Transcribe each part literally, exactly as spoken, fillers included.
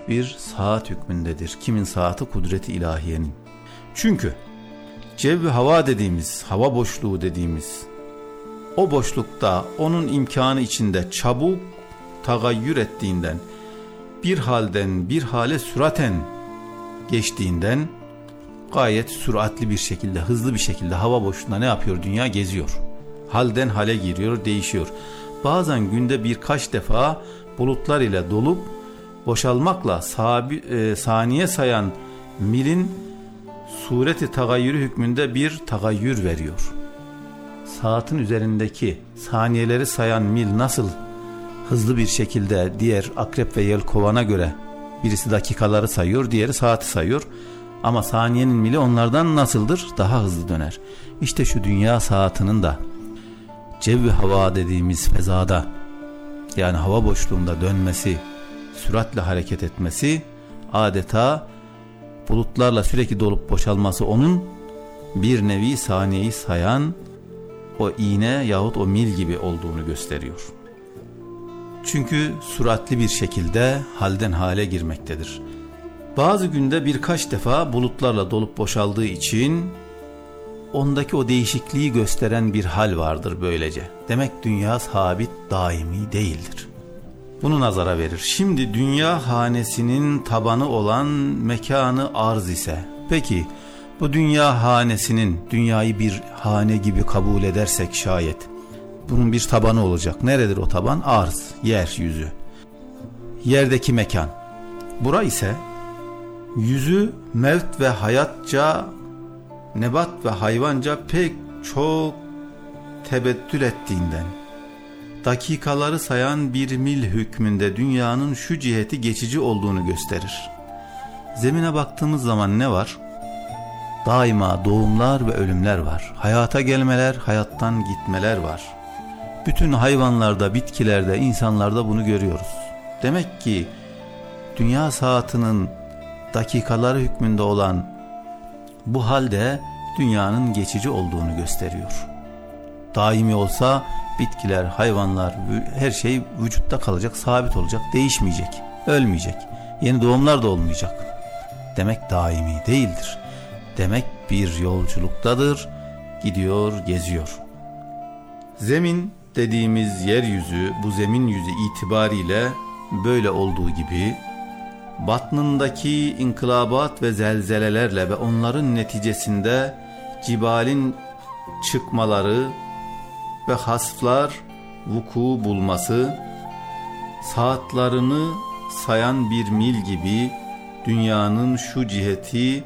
bir saat hükmündedir. Kimin saati? Kudret-i ilahiyenin. Çünkü cevvi hava dediğimiz, hava boşluğu dediğimiz o boşlukta onun imkanı içinde çabuk tagayyür ettiğinden, bir halden bir hale süraten geçtiğinden gayet süratli bir şekilde, hızlı bir şekilde hava boşluğunda ne yapıyor? Dünya geziyor. Halden hale giriyor, değişiyor. Bazen günde birkaç defa bulutlar ile dolup boşalmakla sabi, e, saniye sayan milin sureti tagayyürü hükmünde bir tagayyür veriyor. Saatin üzerindeki saniyeleri sayan mil nasıl hızlı bir şekilde diğer akrep ve yelkovana göre birisi dakikaları sayıyor, diğeri saati sayıyor. Ama saniyenin mili onlardan nasıldır? Daha hızlı döner. İşte şu dünya saatinin de cevvi hava dediğimiz fezada, yani hava boşluğunda dönmesi, süratle hareket etmesi, adeta bulutlarla sürekli dolup boşalması onun bir nevi saniyeyi sayan o iğne yahut o mil gibi olduğunu gösteriyor. Çünkü süratli bir şekilde halden hale girmektedir. Bazı günde birkaç defa bulutlarla dolup boşaldığı için ondaki o değişikliği gösteren bir hal vardır böylece. Demek dünya sabit, daimi değildir. Bunu nazara verir. Şimdi dünya hanesinin tabanı olan mekanı arz ise, peki bu dünya hanesinin, dünyayı bir hane gibi kabul edersek şayet, bunun bir tabanı olacak. Neredir o taban? Arz, yeryüzü. Yerdeki mekan. Bura ise yüzü mevt ve hayatça, nebat ve hayvanca pek çok tebettül ettiğinden, dakikaları sayan bir mil hükmünde dünyanın şu ciheti geçici olduğunu gösterir. Zemine baktığımız zaman ne var? Daima doğumlar ve ölümler var. Hayata gelmeler, hayattan gitmeler var. Bütün hayvanlarda, bitkilerde, insanlarda bunu görüyoruz. Demek ki dünya saatinin dakikaları hükmünde olan bu halde dünyanın geçici olduğunu gösteriyor. Daimi olsa bitkiler, hayvanlar, her şey vücutta kalacak, sabit olacak, değişmeyecek, ölmeyecek. Yeni doğumlar da olmayacak. Demek daimi değildir. Demek bir yolculuktadır, gidiyor, geziyor. Zemin dediğimiz yeryüzü, bu zemin yüzü itibariyle böyle olduğu gibi batnındaki inkılabat ve zelzelelerle ve onların neticesinde cibalin çıkmaları ve hasflar vuku bulması, saatlerini sayan bir mil gibi dünyanın şu ciheti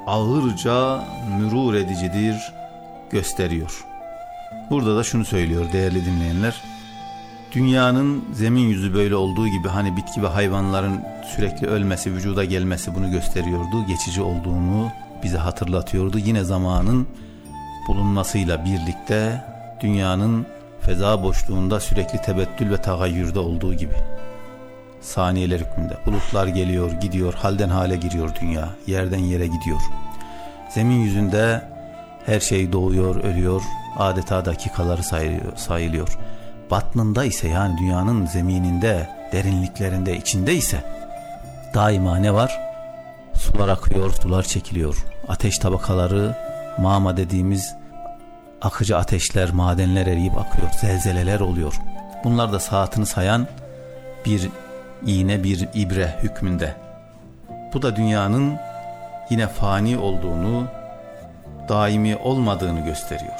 ağırca mürur edicidir gösteriyor. Burada da şunu söylüyor değerli dinleyenler. Dünyanın zemin yüzü böyle olduğu gibi, hani bitki ve hayvanların sürekli ölmesi, vücuda gelmesi bunu gösteriyordu. Geçici olduğunu bize hatırlatıyordu. Yine zamanın bulunmasıyla birlikte dünyanın feza boşluğunda sürekli tebettül ve tagayyürde olduğu gibi. Saniyeler hükmünde. Bulutlar geliyor, gidiyor, halden hale giriyor dünya. Yerden yere gidiyor. Zemin yüzünde her şey doğuyor, ölüyor. Adeta dakikaları sayılıyor. sayılıyor. Batnında ise, yani dünyanın zemininde, derinliklerinde, içinde ise daima ne var? Sular akıyor, sular çekiliyor. Ateş tabakaları, mağma dediğimiz akıcı ateşler, madenler eriyip akıyor. Zelzeleler oluyor. Bunlar da saatini sayan bir iğne, bir ibre hükmünde. Bu da dünyanın yine fani olduğunu, daimi olmadığını gösteriyor.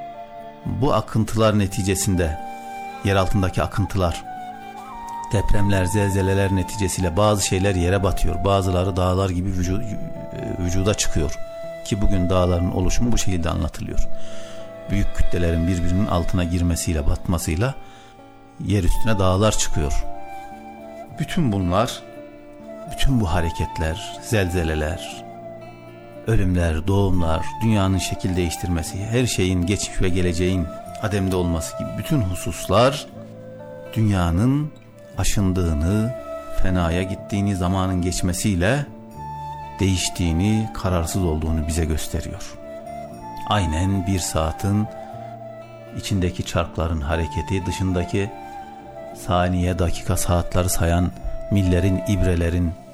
Bu akıntılar neticesinde, yer altındaki akıntılar, depremler, zelzeleler neticesiyle bazı şeyler yere batıyor. Bazıları dağlar gibi vücuda, vücuda çıkıyor. Ki bugün dağların oluşumu bu şekilde anlatılıyor. Büyük kütlelerin birbirinin altına girmesiyle, batmasıyla yer üstüne dağlar çıkıyor. Bütün bunlar, bütün bu hareketler, zelzeleler, ölümler, doğumlar, dünyanın şekil değiştirmesi, her şeyin geçmiş ve geleceğin ademde olması gibi bütün hususlar dünyanın aşındığını, fenaya gittiğini, zamanın geçmesiyle değiştiğini, kararsız olduğunu bize gösteriyor. Aynen bir saatin içindeki çarkların hareketi, dışındaki saniye, dakika, saatleri sayan millerin, ibrelerin